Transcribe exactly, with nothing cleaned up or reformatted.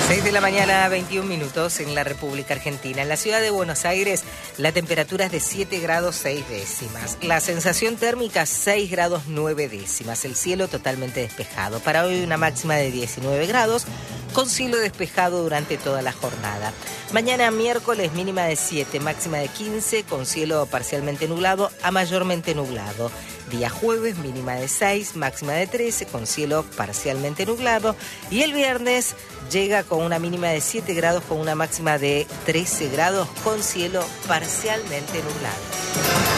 seis de la mañana, veintiún minutos en la República Argentina. En la ciudad de Buenos Aires, la temperatura es de siete grados seis décimas. La sensación térmica, seis grados nueve décimas. El cielo totalmente despejado. Para hoy una máxima de diecinueve grados, con cielo despejado durante toda la jornada. Mañana miércoles, mínima de siete, máxima de quince, con cielo parcialmente nublado a mayormente nublado. Día jueves, mínima de seis, máxima de trece, con cielo parcialmente nublado. Y el viernes llega con una mínima de siete grados, con una máxima de trece grados, con cielo parcialmente nublado.